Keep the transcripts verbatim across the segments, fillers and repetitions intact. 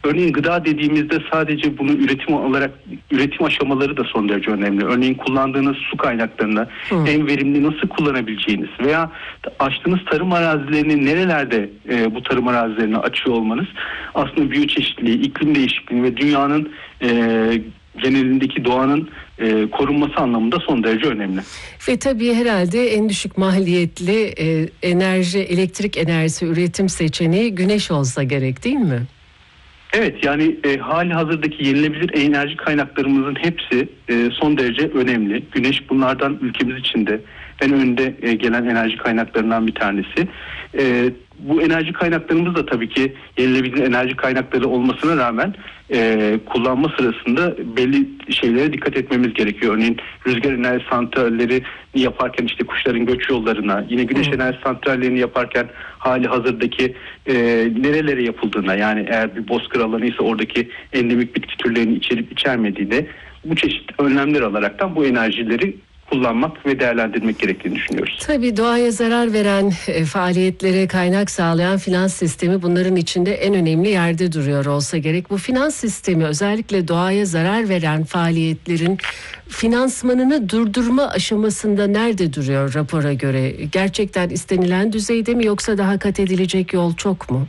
Örneğin gıda dediğimizde sadece bunu üretim olarak üretim aşamaları da son derece önemli. Örneğin kullandığınız su kaynaklarını Hı. en verimli nasıl kullanabileceğiniz veya açtığınız tarım arazilerini nerelerde e, bu tarım arazilerini açıyor olmanız aslında biyoçeşitliliği, iklim değişikliği ve dünyanın e, genelindeki doğanın e, korunması anlamında son derece önemli. Ve tabii herhalde en düşük maliyetli e, enerji, elektrik enerjisi üretim seçeneği güneş olsa gerek, değil mi? Evet, yani e, hali hazırdaki yenilebilir enerji kaynaklarımızın hepsi e, son derece önemli. Güneş bunlardan ülkemiz için de en önde e, gelen enerji kaynaklarından bir tanesi. E, bu enerji kaynaklarımız da tabii ki yenilebilir enerji kaynakları olmasına rağmen e, kullanma sırasında belli şeylere dikkat etmemiz gerekiyor. Örneğin rüzgar enerji santralleri yaparken işte kuşların göç yollarına, yine güneş hmm. enerji santrallerini yaparken hali hazırdaki e, nerelere yapıldığına, yani eğer bir bozkır alanı ise oradaki endemik bitki türlerini içerip içermediğine bu çeşit önlemler alaraktan bu enerjileri kullanmak ve değerlendirmek gerektiğini düşünüyoruz. Tabii doğaya zarar veren e, faaliyetlere kaynak sağlayan finans sistemi bunların içinde en önemli yerde duruyor olsa gerek. Bu finans sistemi özellikle doğaya zarar veren faaliyetlerin finansmanını durdurma aşamasında nerede duruyor rapora göre? Gerçekten istenilen düzeyde mi, yoksa daha kat edilecek yol çok mu?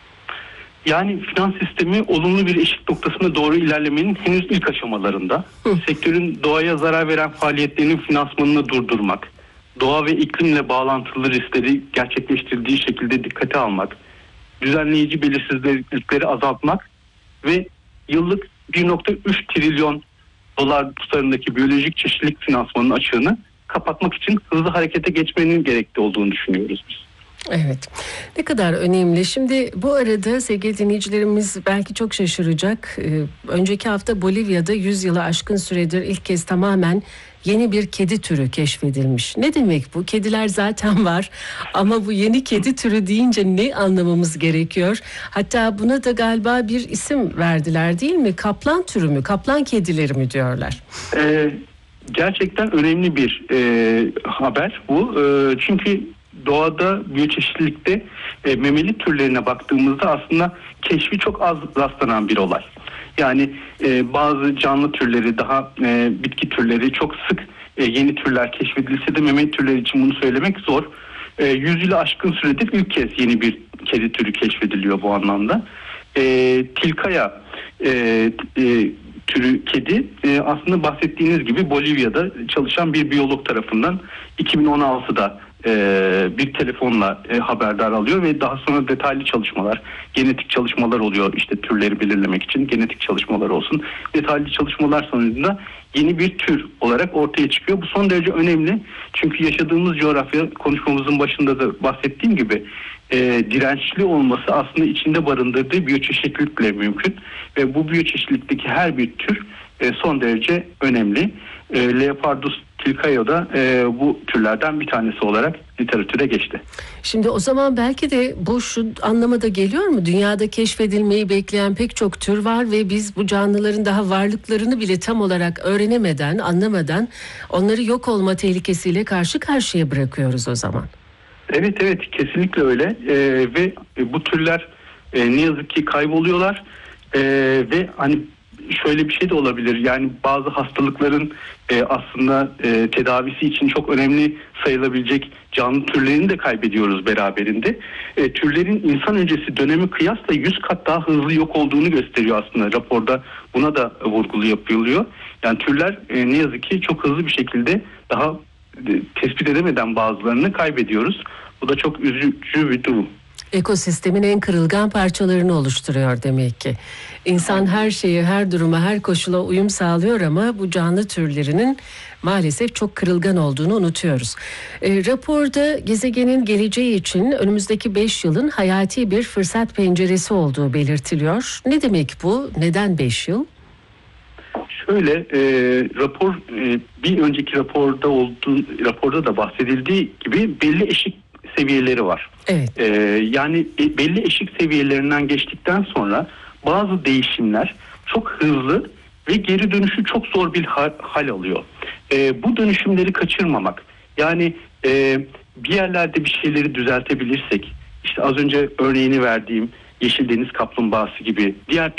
Yani finans sistemi olumlu bir eşik noktasına doğru ilerlemenin henüz ilk aşamalarında. Hı. Sektörün doğaya zarar veren faaliyetlerinin finansmanını durdurmak, doğa ve iklimle bağlantılı riskleri gerçekleştirdiği şekilde dikkate almak, düzenleyici belirsizlikleri azaltmak ve yıllık bir virgül üç trilyon dolar tutarındaki biyolojik çeşitlilik finansmanının açığını kapatmak için hızlı harekete geçmenin gerekli olduğunu düşünüyoruz biz. Evet. Ne kadar önemli. Şimdi bu arada sevgili dinleyicilerimiz belki çok şaşıracak. Ee, önceki hafta Bolivya'da yüz yılı aşkın süredir ilk kez tamamen yeni bir kedi türü keşfedilmiş. Ne demek bu? Kediler zaten var ama bu yeni kedi türü deyince ne anlamamız gerekiyor? Hatta buna da galiba bir isim verdiler, değil mi? Kaplan türü mü? Kaplan kedileri mi diyorlar? Ee, gerçekten önemli bir e, haber bu. E, çünkü doğada, biyoçeşitlilikte e, memeli türlerine baktığımızda aslında keşfi çok az rastlanan bir olay. Yani e, bazı canlı türleri, daha e, bitki türleri çok sık e, yeni türler keşfedilse de memeli türler için bunu söylemek zor. E, yüz yılı aşkın süredir ilk kez yeni bir kedi türü keşfediliyor bu anlamda. E, Tilkaya e, e, türü kedi e, aslında bahsettiğiniz gibi Bolivya'da çalışan bir biyolog tarafından iki bin on altıda Ee, bir telefonla e, haberdar alıyor ve daha sonra detaylı çalışmalar, genetik çalışmalar oluyor, işte türleri belirlemek için genetik çalışmalar olsun. Detaylı çalışmalar sonucunda yeni bir tür olarak ortaya çıkıyor. Bu son derece önemli çünkü yaşadığımız coğrafya, konuşmamızın başında da bahsettiğim gibi e, dirençli olması aslında içinde barındırdığı biyoçeşitlilikle mümkün ve bu biyoçeşitlikteki her bir tür e, son derece önemli. E, Leopardus tilkaya da e, bu türlerden bir tanesi olarak literatüre geçti. Şimdi o zaman belki de bu şu anlama da geliyor mu? Dünyada keşfedilmeyi bekleyen pek çok tür var ve biz bu canlıların daha varlıklarını bile tam olarak öğrenemeden, anlamadan onları yok olma tehlikesiyle karşı karşıya bırakıyoruz o zaman. Evet evet kesinlikle öyle e, ve bu türler e, ne yazık ki kayboluyorlar e, ve hani şöyle bir şey de olabilir. Yani bazı hastalıkların e, aslında e, tedavisi için çok önemli sayılabilecek canlı türlerini de kaybediyoruz beraberinde. E, türlerin insan öncesi dönemi kıyasla yüz kat daha hızlı yok olduğunu gösteriyor aslında. Raporda buna da vurgulu yapılıyor. Yani türler e, ne yazık ki çok hızlı bir şekilde daha e, tespit edemeden bazılarını kaybediyoruz. Bu da çok üzücü bir durum. Ekosistemin en kırılgan parçalarını oluşturuyor demek ki. İnsan her şeye, her duruma, her koşula uyum sağlıyor ama bu canlı türlerinin maalesef çok kırılgan olduğunu unutuyoruz. E, raporda gezegenin geleceği için önümüzdeki beş yılın hayati bir fırsat penceresi olduğu belirtiliyor. Ne demek bu? Neden beş yıl? Şöyle e, rapor e, bir önceki raporda olduğu raporda da bahsedildiği gibi belli eşik seviyeleri var. Evet. Ee, yani belli eşik seviyelerinden geçtikten sonra bazı değişimler çok hızlı ve geri dönüşü çok zor bir hal, hal alıyor. Ee, bu dönüşümleri kaçırmamak, yani e, bir yerlerde bir şeyleri düzeltebilirsek, işte az önce örneğini verdiğim yeşil deniz kaplumbağası gibi diğer